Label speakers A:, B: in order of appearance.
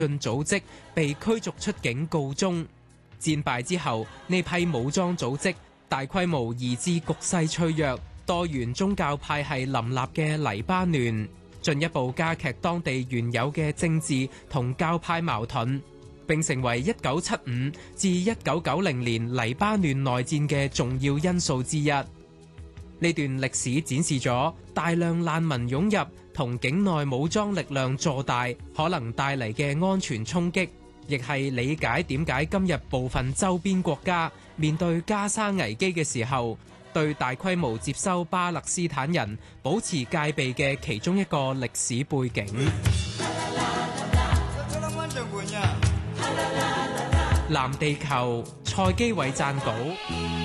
A: 進組織被驅逐出境告終。戰敗之後，呢批武裝組織大規模移至局勢脆弱、多元宗教派系林立嘅黎巴嫩，進一步加劇當地原有嘅政治同教派矛盾，並成為1975至1990年黎巴嫩內戰嘅重要因素之一。呢段歷史展示咗大量難民湧入同境內武裝力量坐大可能帶嚟嘅安全衝擊，亦係理解點解今日部分周邊國家面對加沙危機嘅時候，對大規模接收巴勒斯坦人保持戒備嘅其中一個歷史背景。藍地球，蔡基偉撰稿。